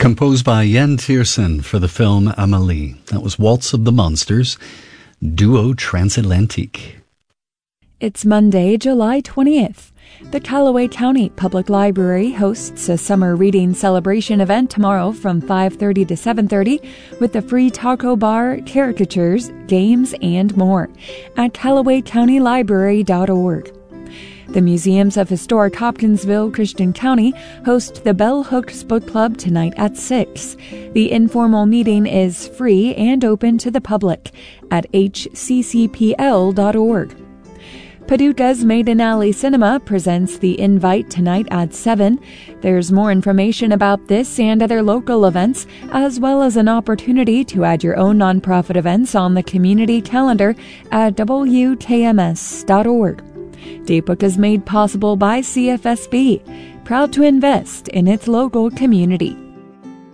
Composed by Jan Tiersen for the film Amélie. That was Waltz of the Monsters, Duo Transatlantique. It's Monday, July 20th. The Callaway County Public Library hosts a summer reading celebration event tomorrow from 5:30 to 7:30 with a free taco bar, caricatures, games, and more at CallawayCountyLibrary.org. The Museums of Historic Hopkinsville Christian County host the Bell Hooks Book Club tonight at 6. The informal meeting is free and open to the public at hccpl.org. Paducah's Maiden Alley Cinema presents The Invite tonight at 7. There's more information about this and other local events, as well as an opportunity to add your own nonprofit events on the community calendar at wkms.org. Datebook is made possible by CFSB, proud to invest in its local community.